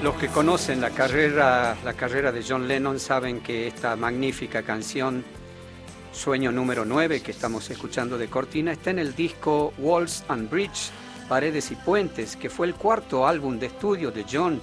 Los que conocen la carrera de John Lennon saben que esta magnífica canción, Sueño número 9, que estamos escuchando de cortina, está en el disco Walls and Bridge, Paredes y Puentes, que fue el cuarto álbum de estudio de John.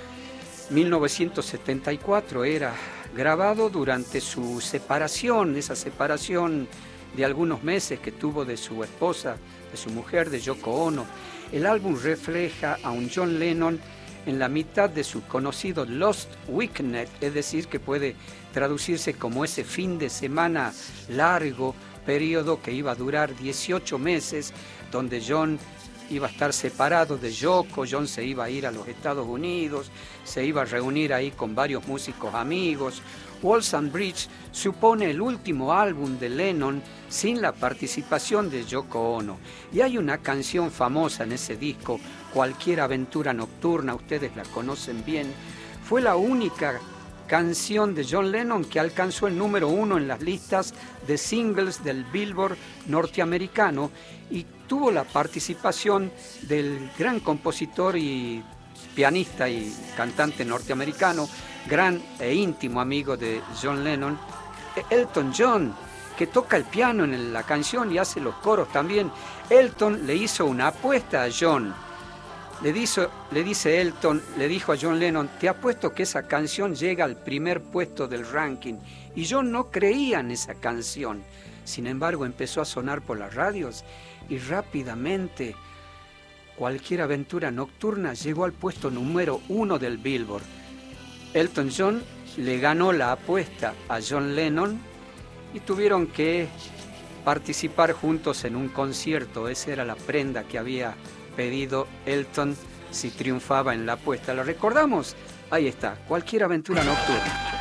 1974 era grabado durante su separación, esa separación de algunos meses que tuvo de su esposa, de su mujer, de Yoko Ono. El álbum refleja a un John Lennon en la mitad de su conocido Lost Weekend, es decir, que puede traducirse como ese fin de semana largo, periodo que iba a durar 18 meses, donde John iba a estar separado de Yoko. John se iba a ir a los Estados Unidos, se iba a reunir ahí con varios músicos amigos. Walls and Bridge supone el último álbum de Lennon sin la participación de Yoko Ono. Y hay una canción famosa en ese disco, Cualquier aventura nocturna, ustedes la conocen bien. Fue la única canción de John Lennon que alcanzó el número 1 en las listas de singles del Billboard norteamericano y tuvo la participación del gran compositor y pianista y cantante norteamericano, gran e íntimo amigo de John Lennon, Elton John, que toca el piano en la canción y hace los coros también. Elton le hizo una apuesta a John. Le dice Elton, le dijo a John Lennon, te apuesto que esa canción llega al primer puesto del ranking. Y John no creía en esa canción. Sin embargo, empezó a sonar por las radios y rápidamente Cualquier aventura nocturna llegó al puesto número 1 del Billboard. Elton John le ganó la apuesta a John Lennon y tuvieron que participar juntos en un concierto. Esa era la prenda que había pedido Elton si triunfaba en la apuesta. ¿Lo recordamos? Ahí está, Cualquier aventura nocturna.